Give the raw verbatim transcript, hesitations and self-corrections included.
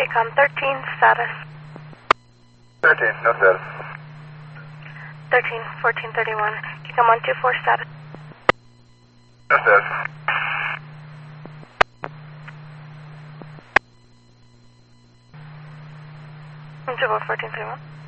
ACOM thirteen, status. thirteen, no status. thirteen, fourteen thirty-one. ACOM one two four, status. No status. one two four, fourteen thirty-one.